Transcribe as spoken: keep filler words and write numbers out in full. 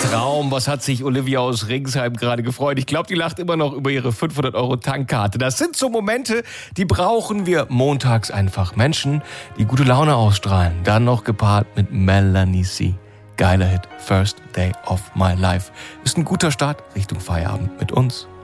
Traum. Was hat sich Olivia aus Ringsheim gerade gefreut? Ich glaube, die lacht immer noch über ihre fünfhundert Euro Tankkarte. Das sind so Momente, die brauchen wir montags einfach. Menschen, die gute Laune ausstrahlen. Dann noch gepaart mit Melanie C. Geiler Hit. First Day of My Life. Ist ein guter Start Richtung Feierabend mit uns.